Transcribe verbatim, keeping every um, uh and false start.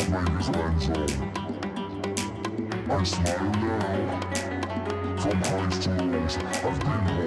make it land zone. I smile now, from highs to lows, I've been home.